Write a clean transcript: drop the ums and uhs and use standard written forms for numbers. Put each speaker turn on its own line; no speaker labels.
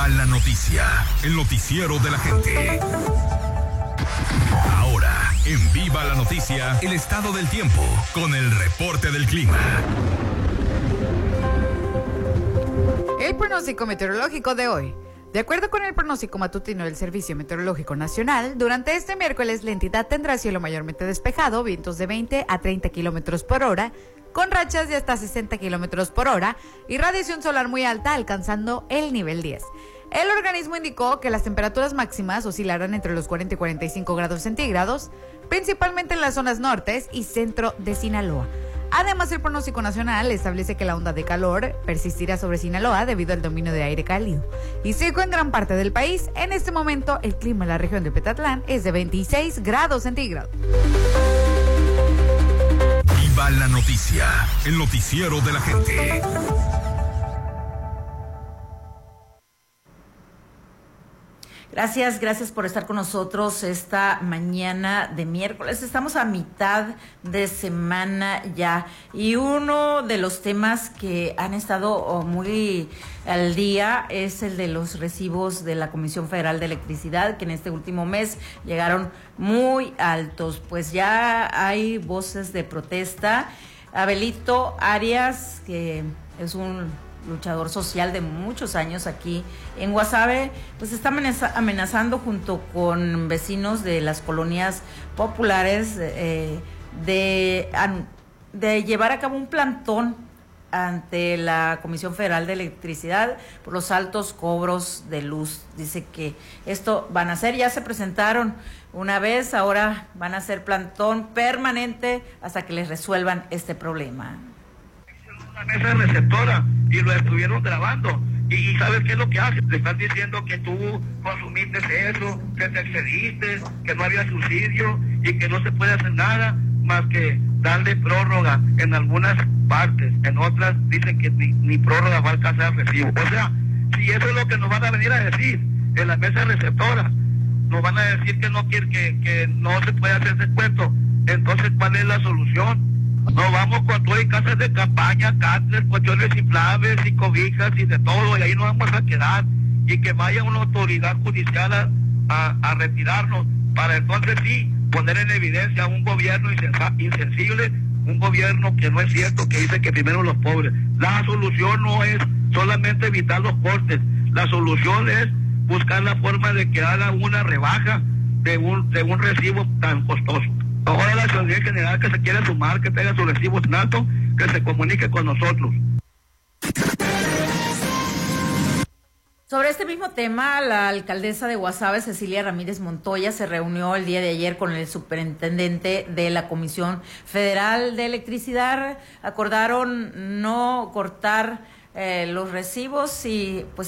la noticia, el noticiero de la gente. Ahora, en Viva la Noticia, el estado del tiempo, con el reporte del clima.
El pronóstico meteorológico de hoy. De acuerdo con el pronóstico matutino del Servicio Meteorológico Nacional, durante este miércoles la entidad tendrá cielo mayormente despejado, vientos de 20 a 30 kilómetros por hora, con rachas de hasta 60 kilómetros por hora y radiación solar muy alta, alcanzando el nivel 10. El organismo indicó que las temperaturas máximas oscilarán entre los 40 y 45 grados centígrados, principalmente en las zonas nortes y centro de Sinaloa. Además, el pronóstico nacional establece que la onda de calor persistirá sobre Sinaloa debido al dominio de aire cálido y seco en gran parte del país. En este momento, el clima en la región de Petatlán es de 26 grados centígrados.
Viva la Noticia, el noticiero de la gente.
Gracias por estar con nosotros esta mañana de miércoles. Estamos a mitad de semana ya y uno de los temas que han estado muy al día es el de los recibos de la Comisión Federal de Electricidad, que en este último mes llegaron muy altos. Pues ya hay voces de protesta. Abelito Arias, que es un luchador social de muchos años aquí en Guasave, pues está amenazando junto con vecinos de las colonias populares de llevar a cabo un plantón ante la Comisión Federal de Electricidad por los altos cobros de luz. Dice que esto van a hacer, ya se presentaron una vez, ahora van a hacer plantón permanente hasta que les resuelvan este problema.
Una mesa receptora y lo estuvieron grabando y ¿sabes qué es lo que hacen? Le están diciendo que tú consumiste eso, que te excediste, que no había subsidio y que no se puede hacer nada más que darle prórroga en algunas partes, en otras dicen que ni prórroga va a alcanzar el recibo. O sea, si eso es lo que nos van a venir a decir en la mesa receptora, nos van a decir que no quiere, que no se puede hacer descuento, entonces ¿cuál es la solución? Nos vamos con todo y casas de campaña, catres, colchones inflables y cobijas y de todo, y ahí nos vamos a quedar, y que vaya una autoridad judicial a retirarnos, para entonces sí poner en evidencia a un gobierno insensible, un gobierno que no es cierto, que dice que primero los pobres. La solución no es solamente evitar los cortes, la solución es buscar la forma de que haga una rebaja de un recibo tan costoso. Ahora la ciudadanía general que se quiere sumar, que tenga su recibo en alto, que se comunique con nosotros.
Sobre este mismo tema, la alcaldesa de Guasave, Cecilia Ramírez Montoya, se reunió el día de ayer con el superintendente de la Comisión Federal de Electricidad. Acordaron no cortar los recibos y pues